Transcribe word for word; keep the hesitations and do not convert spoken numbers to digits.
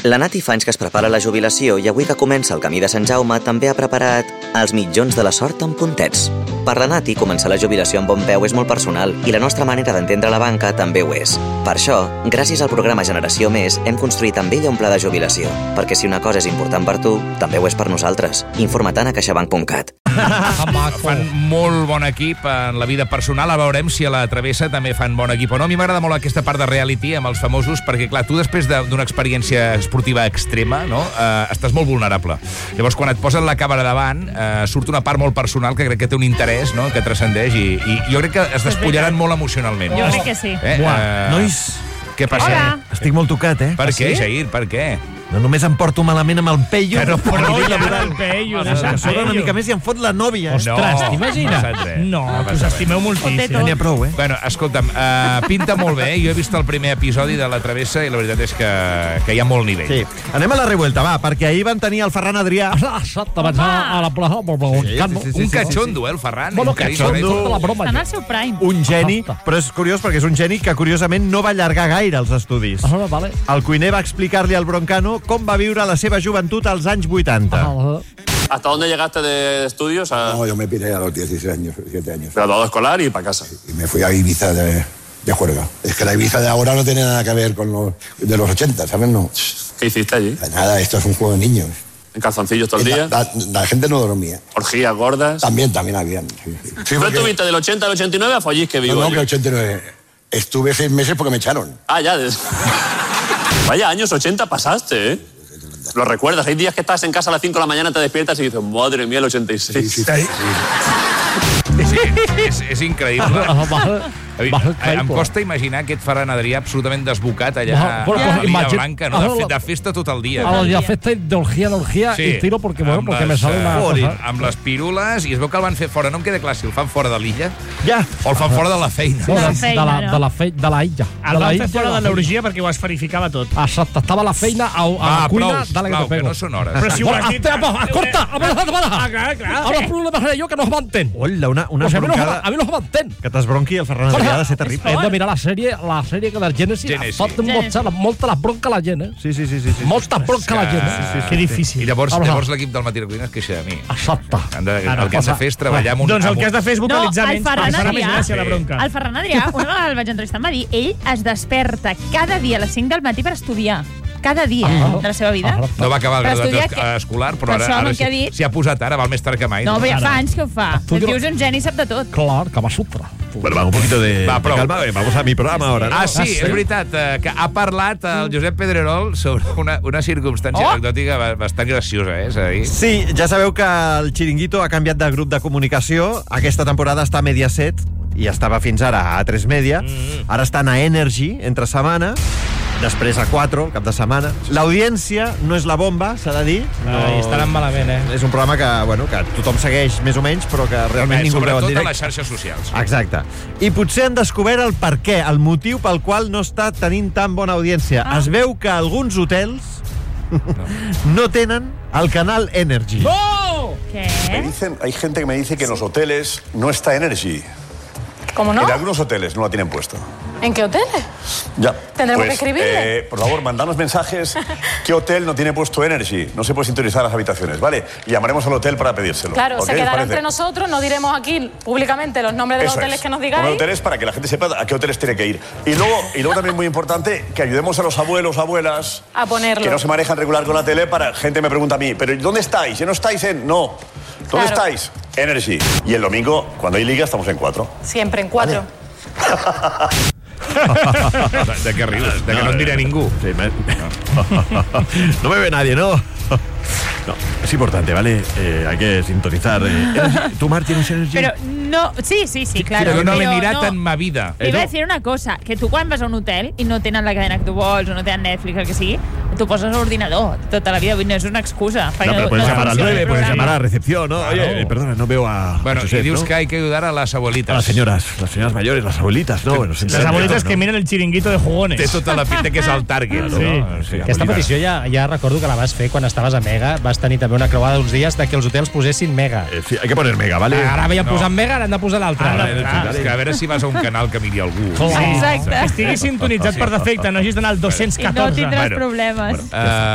La Nati fa anys que es prepara la jubilació i avui que comença el camí de Sant Jaume també ha preparat els mitjons de la sort amb puntets. Per la Nati, començar la jubilació amb bon peu és molt personal i la nostra manera d'entendre la banca també ho és. Per això, gràcies al programa Generació Més, hem construït amb ella un pla de jubilació, perquè si una cosa és important per tu, també ho és per nosaltres. Informa-te'n a caixabank punt cat. Fan molt bon equip en la vida personal. A veurem si a la Travessa també fan bon equip o no. A mi m'agrada molt aquesta part de reality amb els famosos, perquè, clar, tu després d'una experiència esportiva extrema, no? Eh, estàs molt vulnerable. Llavors, quan et posen la càmera davant, eh, surt una part molt personal que crec que té un interès, no?, que transcendeix, i, i jo crec que es despullaran molt emocionalment. Jo crec que sí. Eh? Uah, Eh, nois, què passa? Hola. estic molt tocat, eh? Per Ah, què, sí? Jair? Per què? No només em porto malament amb el peio, Que no pot però dir la la moral. Peio, A sobre una mica més i em fot la nòvia. Eh? Ostres, t'imagines? no passa res. No, No que us passa estimeu Ja moltíssim. n'hi ha prou, eh? Bueno, escolta'm, uh, pinta molt bé. Jo he vist el primer episodi de La Travessa i la veritat és que, que hi ha molt nivell. Sí. Anem a la revuelta, va, perquè ahir van tenir el Ferran Adrià. Exacte, vaig anar a la plaça per preguntar. Sí, sí, sí, Un sí, catxondo, eh, el Ferran? Bueno, Increïble. catxondo de la broma. Està en el seu prime. Un geni, Exacte. però és curiós perquè és un geni que, curiosament, no va allargar gaire els estudis. Ah, vale. El cuiner va explicar-li al Broncano com va viure la seva joventut als anys vuitanta. Ah, ¿Hasta dónde llegaste de estudios? A... No, yo me piré a los dieciséis años, diecisiete años. Graduado escolar y para casa. Y me fui a Ibiza de, de juerga. Es que la Ibiza de ahora no tiene nada que ver con los de los ochenta, ¿sabes? No. ¿Qué hiciste allí? Nada, esto es un juego de niños. ¿En calzoncillos todo el día? La, la- la gente no dormía. ¿Orgías gordas? También, también había. Sí, sí. Sí, ¿Tú porque- estuviste del ochenta al ochenta y nueve a Follís que no, vivo no, allí? que ochenta y nueve. Estuve seis meses porque me echaron. Ah, ya. des- Vaya, años ochenta pasaste, ¿eh? Lo recuerdas, hay días que estás en casa a las cinco de la mañana, te despiertas y dices, madre mía, el ochenta y seis. Sí, sí, sí. Sí, és, és increïble. vale. A mi, Vale, em clar. costa imaginar aquest Ferran Adrià absolutament desbocat allà Ja, però, a l'Illa imagina- Blanca, no? De, fe- de festa tot el dia. A la festa de orgía en orgía y tiro porque, bueno, amb porque me les, sale una eh, cosa. amb les pírules, i es veu que el van fer fora. No em queda clar si el fan fora de l'illa Ja. o el fan fora de la feina. No, De la de, feina, de, la, no? de, la fe, de la illa. El de la van illa fer fora i de la l'orgia perquè ho esferificava tot. feina. Exacte, estava a la feina, a, a Va, la cuina, prou, dale que prou, te que pego. no són hores. Però si ho Bueno, has dit... escolta, escolta, a ver, a ver, Ah, clar, clar. Ahora el problema seré yo que no se mantén. Hola, una, una O sea, a mí no, se- broncada. a mí no se mantén. Que t'esbronqui el Ferran Adrià ha de ser terrible. Hem de mirar la sèrie, la sèrie que del Genesis. Genesis. Pot molta, molta la bronca a la gent, eh? Sí, sí, sí. sí, sí. Molta bronca a la gent, Sí, sí, eh? sí, Que difícil. I llavors, Ara. llavors l'equip del Matí de Cuina es queixa de mi. Exacte. Han de, Ara, el que has de fer és treballar amb un... Doncs el amb que has de fer és No, vocalitzar el menys Ferran per fer més Adrià, gràcia la bronca. el Ferran Adrià, una vegada el vaig entrevistar, em va dir, ell es desperta cada dia a les cinc del matí per estudiar. Cada dia Ah. de la seva vida. Ah. No va acabar el Per graduat estudiar es- que- escolar, però per ara, això ara el que ha s'hi dit. s'hi ha posat ara, val més tard que mai. No, però ja Ara. fa anys que ho fa. El Estudio- tio és un geni, sap de tot. Clar, Kama Sutra. Bueno, va, un poquito de, Va, de prou. calma. Eh, Vamos a mi programa ahora, ¿no? Ah, sí, és veritat, eh, que ha parlat el Josep Pedrerol sobre una, una circumstància Oh! anecdòtica ba- bastant graciosa, eh? És a dir... Sí, ja sabeu que el Chiringuito ha canviat de grup de comunicació. Aquesta temporada està a Mediaset i estava fins ara a tres Media. Ara estan a Energy, entre setmana. Després a quatre, cap de setmana. L'audiència no és la bomba, s'ha de dir. No, Ai, estaran malament, eh? És un programa que, bueno, que tothom segueix més o menys, però que realment Eh, ningú veu en sobretot a directe. les xarxes socials. Exacte. I potser han descobert el per què, el motiu pel qual no està tenint tan bona audiència. Ah. Es veu que alguns hotels no tenen el canal Energy. Què? Me dicen, hay gente que me dice que en los hoteles no está Energy. ¿Cómo no? En algunos hoteles no la tienen puesto. ¿En qué hoteles? Ya. Tendremos que escribirle. eh, por favor, mandadnos mensajes. ¿Qué hotel no tiene puesto Energy? No se puede sintonizar las habitaciones, ¿vale? Y llamaremos al hotel para pedírselo. Claro, ¿Ok? se ¿Os quedará parece? entre nosotros, no diremos aquí públicamente los nombres de los Eso hoteles es. que nos Poner digáis. hoteles para que la gente sepa a qué hoteles tiene que ir. Y luego, y luego también muy importante, que ayudemos a los abuelos, abuelas, A ponerlo. que no se manejan regular con la tele. Para gente me pregunta a mí, ¿pero ¿dónde estáis? ¿Ya no estáis en...? No. ¿Dónde Claro. estáis? Energy. Y el domingo, cuando hay liga, estamos en cuatro. Siempre en cuatro. De què rius? De que no en diré ningú. Sí, me... no me ve nadie, ¿no? No, es importante, ¿vale? Eh, hay que sintonizar. Eh. Energy. ¿Tu, Mar, tienes Energy? Però no... Sí, sí, sí, claro. Yo no pero l'he mirat no. en ma vida. Te iba a decir una cosa, que tu quan vas a un hotel i no tenen la cadena que tu vols o no tenen Netflix, el que sigui, tu poses l'ordinador tota la vida, vull dir, no és una excusa. No, pero puedes llamar al nueve, puedes llamar a la recepción, ¿no? Claro. Oye, eh, perdona, no veo a... Bueno, a Josep, y dius ¿no? que hay que ayudar a las abuelitas. A las señoras, las señoras mayores, las abuelitas, ¿no? Bueno, Les abuelites que miren el chiringuito de jugones. Té tota la pinta que és el target, Sí. no? Sí, Aquesta abuelitas. petició ja, ja recordo que la vas fer quan estaves a Mega. Vas tenir també una creuada d'uns dies de que els hotels posessin Mega. Eh, sí, hay que poner mega, ¿vale? Ara havien No. posat Mega, ara hem de posar l'altre. Ara, Vale, clar. és que a veure si vas a un canal que miri algú. Clar. Exacte. Que estigui sintonitzat per defecte, no hagis d'anar al dos-cents I no catorze. tindràs Bueno, problemes. Uh,